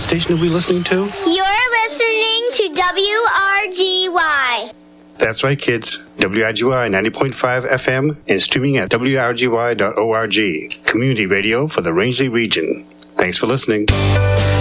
station are we listening to? You're listening to WRGY. That's right, kids. WRGY 90.5 FM and streaming at wrgy.org. Community radio for the Rangeley region. Thanks for listening.